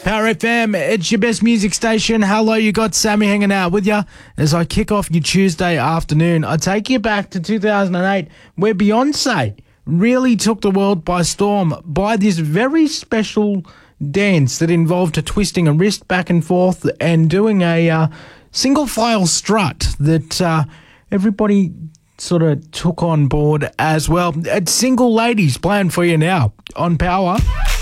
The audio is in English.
Power FM, it's your best music station. Hello, you got Sammy hanging out with you as I kick off your Tuesday afternoon. I take you back to 2008 where Beyonce really took the world by storm by this very special dance that involved twisting a wrist back and forth and doing a single file strut that everybody sort of took on board as well. It's Single Ladies playing for you now on Power.